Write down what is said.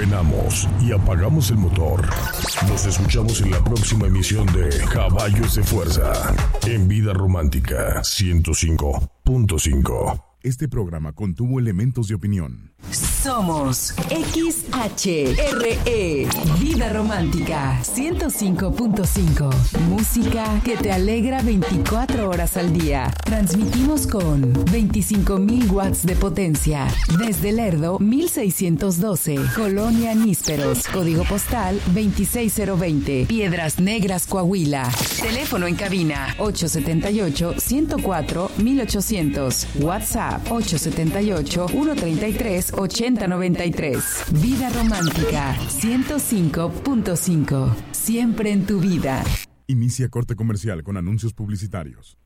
frenamos y apagamos el motor. Nos escuchamos en la próxima emisión de Caballos de Fuerza en Vida Romántica 105.5. Este programa contuvo elementos de opinión. Somos XHRE, Vida Romántica 105.5. Música que te alegra 24 horas al día. Transmitimos con 25,000 watts de potencia. Desde Lerdo, 1612. Colonia Nísperos. Código postal 26020. Piedras Negras, Coahuila. Teléfono en cabina 878-104-1800. WhatsApp 878-133-8093. Vida Romántica 105.5. Siempre en tu vida. Inicia corte comercial con anuncios publicitarios.